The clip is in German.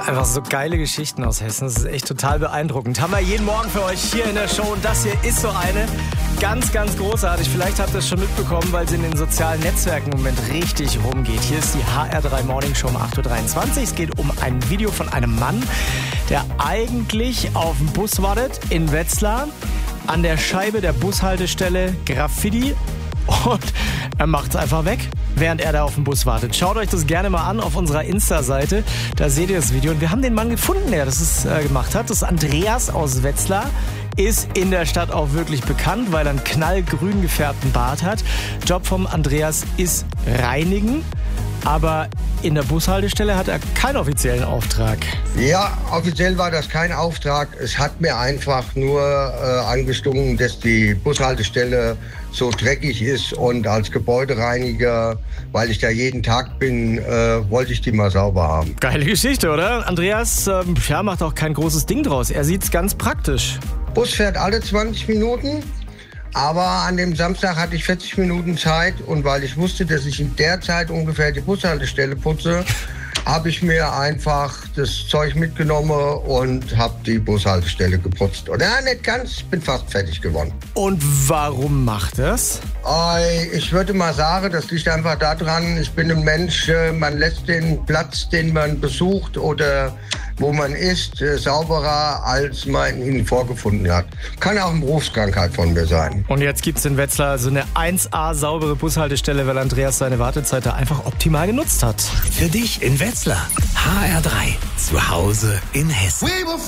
Einfach so geile Geschichten aus Hessen. Das ist echt total beeindruckend. Haben wir jeden Morgen für euch hier in der Show. Und das hier ist so eine. Ganz, ganz großartig. Vielleicht habt ihr es schon mitbekommen, weil sie in den sozialen Netzwerken im Moment richtig rumgeht. Hier ist die HR3 Morning Show um 8.23 Uhr. Es geht um ein Video von einem Mann, der eigentlich auf den Bus wartet in Wetzlar. An der Scheibe der Bushaltestelle Graffiti. Und er macht es einfach weg, während er da auf den Bus wartet. Schaut euch das gerne mal an auf unserer Insta-Seite. Da seht ihr das Video. Und wir haben den Mann gefunden, der das gemacht hat. Das ist Andreas aus Wetzlar. Ist in der Stadt auch wirklich bekannt, weil er einen knallgrün gefärbten Bart hat. Job vom Andreas ist Reinigen. Aber in der Bushaltestelle hat er keinen offiziellen Auftrag. Ja, offiziell war das kein Auftrag. Es hat mir einfach nur angestunken, dass die Bushaltestelle so dreckig ist. Und als Gebäudereiniger, weil ich da jeden Tag bin, wollte ich die mal sauber haben. Geile Geschichte, oder? Andreas macht auch kein großes Ding draus. Er sieht's ganz praktisch. Bus fährt alle 20 Minuten. Aber an dem Samstag hatte ich 40 Minuten Zeit und weil ich wusste, dass ich in der Zeit ungefähr die Bushaltestelle putze, habe ich mir einfach das Zeug mitgenommen und habe die Bushaltestelle geputzt. Und ja, nicht ganz, ich bin fast fertig geworden. Und warum macht das? Ich würde mal sagen, das liegt einfach daran, ich bin ein Mensch, man lässt den Platz, den man besucht oder wo man ist, sauberer, als man ihn vorgefunden hat. Kann auch eine Berufskrankheit von mir sein. Und jetzt gibt's in Wetzlar so eine 1A saubere Bushaltestelle, weil Andreas seine Wartezeit da einfach optimal genutzt hat. Für dich in Wetzlar. HR3. Zu Hause in Hessen.